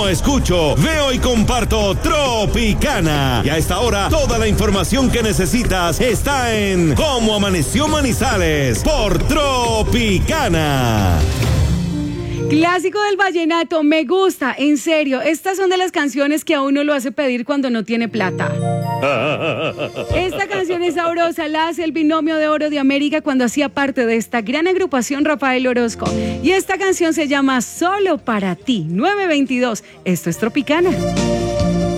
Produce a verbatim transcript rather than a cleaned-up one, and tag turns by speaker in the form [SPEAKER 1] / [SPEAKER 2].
[SPEAKER 1] escucho, veo y comparto Tropicana. Y a esta hora, toda la información que necesitas está en Cómo Amaneció Manizales por Tropicana.
[SPEAKER 2] Clásico del vallenato, me gusta, en serio. Estas son de las canciones que a uno lo hace pedir cuando no tiene plata. Esta canción es sabrosa, la hace el Binomio de Oro de América cuando hacía parte de esta gran agrupación Rafael Orozco. Y esta canción se llama Solo para ti, nueve veintidós. Esto es Tropicana.